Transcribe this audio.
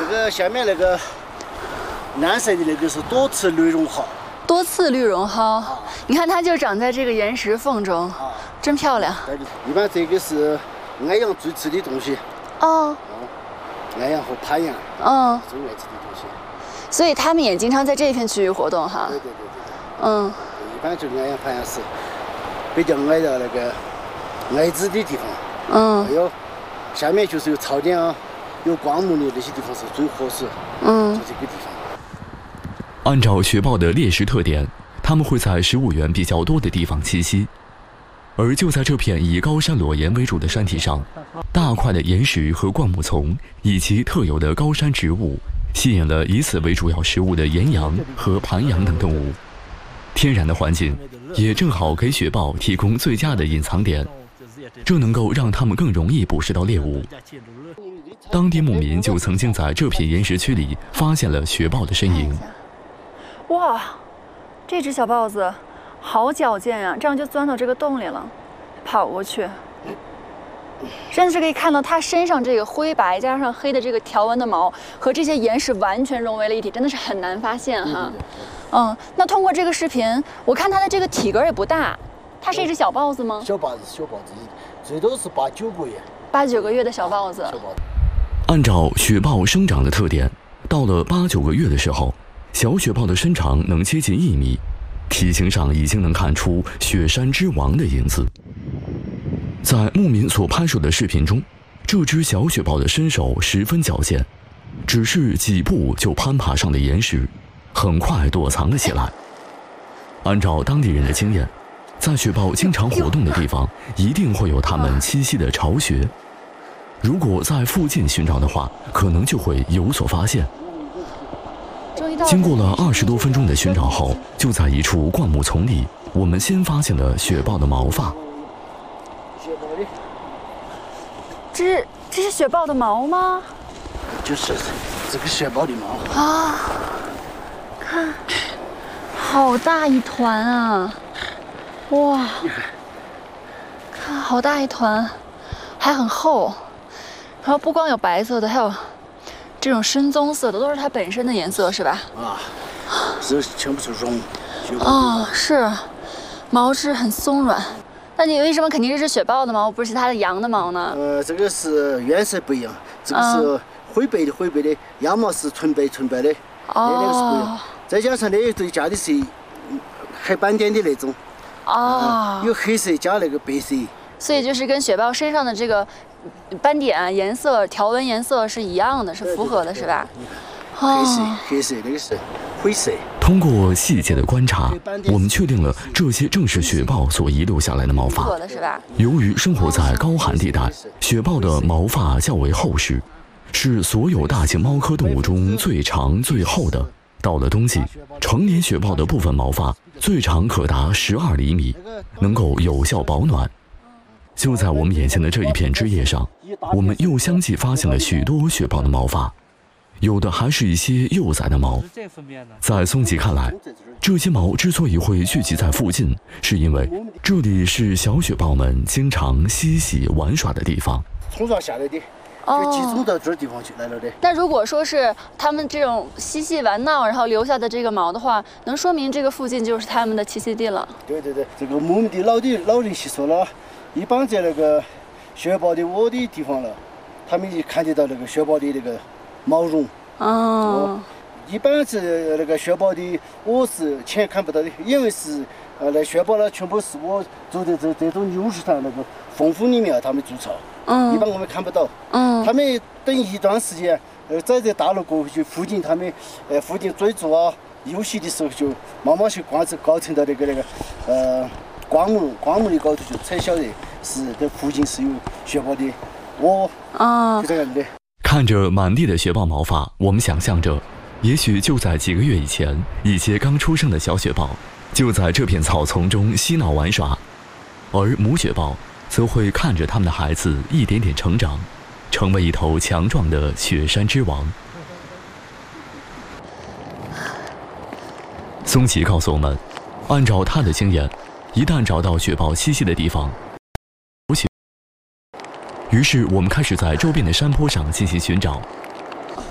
个下面那个蓝色的那个是多刺绿绒蒿。 多刺绿绒蒿，你看它就长在这个岩石缝中，真漂亮。 一般这个是安阳最吃的东西。 哦。 安阳和潘阳。最爱吃的东西。 所以他们也经常在这片区域活动哈。 对。一般就安阳、潘阳是比较矮的那个矮子的地方。还有下面就是有槽点啊，有灌木的那些地方是最合适。就这个地方。 按照雪豹的猎食特点，它们会在食物源比较多的地方栖息，而就在这片以高山裸岩为主的山体上，大块的岩石和灌木丛以及特有的高山植物，吸引了以此为主要食物的岩羊和盘羊等动物。天然的环境也正好给雪豹提供最佳的隐藏点，这能够让它们更容易捕食到猎物。当地牧民就曾经在这片岩石区里发现了雪豹的身影。 哇，这只小豹子好矫健呀，这样就钻到这个洞里了，跑过去，真的是可以看到它身上这个灰白加上黑的这个条纹的毛和这些岩石完全融为了一体，真的是很难发现哈。那通过这个视频，我看它的这个体格也不大，它是一只小豹子吗？ 小豹子，最多是8、9个月。 8、9个月的小豹子。 按照雪豹生长的特点，到了8、9个月的时候，小雪豹的身长能接近1米，体型上已经能看出雪山之王的影子。在牧民所拍摄的视频中，这只小雪豹的身手十分矫健，只是几步就攀爬上了岩石，很快躲藏了起来。按照当地人的经验，在雪豹经常活动的地方，一定会有它们栖息的巢穴。如果在附近寻找的话，可能就会有所发现。经过了20多分钟的寻找后，就在一处灌木丛里，我们先发现了雪豹的毛发。 这是雪豹的毛吗？ 就是这个雪豹的毛啊！看，好大一团啊！哇，看好大一团，还很厚。然后不光有白色的，还有这种深棕色的，都是它本身的颜色，是吧？ 是全部是绒。 是，毛质很松软。那你为什么肯定是雪豹的毛，不是其他的羊的毛呢？ 这个是颜色不一样，这个是灰白的，羊毛是纯白的，那个是不一样。再加上那对加的是黑斑点的那种。有黑色加那个白色。 所以就是跟雪豹身上的这个斑点颜色、条纹颜色是一样的，是符合的，是吧？ 黑色，那个是灰色。 通过细节的观察，我们确定了这些正是雪豹所遗留下来的毛发。由于生活在高寒地带，雪豹的毛发较为厚实，是所有大型猫科动物中最长最厚的。到了冬季，成年雪豹的部分毛发最长可达12厘米，能够有效保暖。就在我们眼前的这一片枝叶上，我们又相继发现了许多雪豹的毛发，有的还是一些幼崽的毛。在松吉看来，这些毛之所以会聚集在附近，是因为这里是小雪豹们经常嬉戏玩耍的地方。 冲撞下来的，就集中到这地方去来了的。 那如果说是他们这种嬉戏玩闹，然后留下的这个毛的话，能说明这个附近就是他们的栖息地了。 对，这个牧民的老人习俗了。一般在那个雪豹的窝的地方了，他们一看得到那个雪豹的那个毛绒。一般是那个雪豹的窝是前看不到的，因为是那雪豹呢全部是我住的这种柳树上那个缝缝里面他们筑巢。一般我们看不到。他们等一段时间，在这大陆过去附近，他们附近追逐啊游戏的时候，就慢慢去高层到那个灌木的高头，就才晓得是这附近是有雪豹的窝。就这样的。 看着满地的雪豹毛发，我们想象着，也许就在几个月以前，一些刚出生的小雪豹就在这片草丛中嬉闹玩耍，而母雪豹则会看着他们的孩子一点点成长，成为一头强壮的雪山之王。松奇告诉我们，按照他的经验，一旦找到雪豹栖息的地方，于是我们开始在周边的山坡上进行寻找。